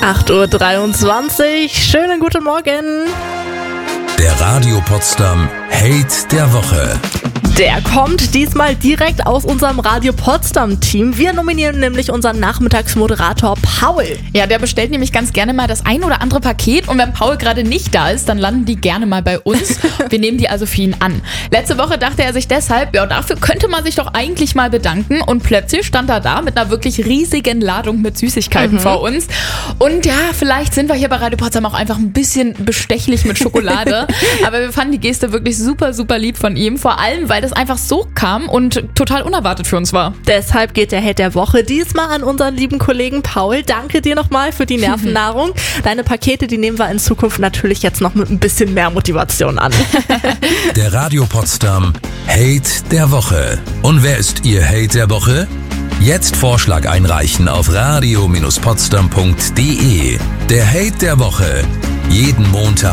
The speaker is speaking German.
8:23 Uhr, schönen guten Morgen. Der Radio Potsdam Hate der Woche. Der kommt diesmal direkt aus unserem Radio Potsdam-Team. Wir nominieren nämlich unseren Nachmittagsmoderator Paul. Ja, der bestellt nämlich ganz gerne mal das ein oder andere Paket und wenn Paul gerade nicht da ist, dann landen die gerne mal bei uns. Wir nehmen die also für ihn an. Letzte Woche dachte er sich deshalb, ja, dafür könnte man sich doch eigentlich mal bedanken und plötzlich stand er da mit einer wirklich riesigen Ladung mit Süßigkeiten vor uns. Und ja, vielleicht sind wir hier bei Radio Potsdam auch einfach ein bisschen bestechlich mit Schokolade, aber wir fanden die Geste wirklich super, super lieb von ihm, vor allem, weil das einfach so kam und total unerwartet für uns war. Deshalb geht der Hate der Woche diesmal an unseren lieben Kollegen Paul. Danke dir nochmal für die Nervennahrung. Deine Pakete, die nehmen wir in Zukunft natürlich jetzt noch mit ein bisschen mehr Motivation an. Der Radio Potsdam Hate der Woche. Und wer ist Ihr Hate der Woche? Jetzt Vorschlag einreichen auf radio-potsdam.de. Der Hate der Woche. Jeden Montag